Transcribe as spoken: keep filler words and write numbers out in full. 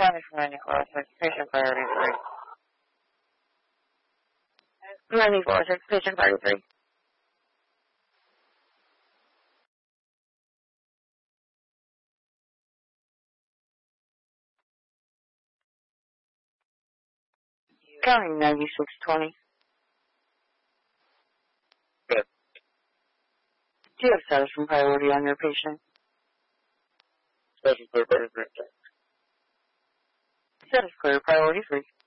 County for ninety-four oh six, patient priority three. ninety-four oh six, patient priority three. County ninety-six twenty. Good. Do you have status from priority on your patient? Status clear, priority three. Status clear, priority three.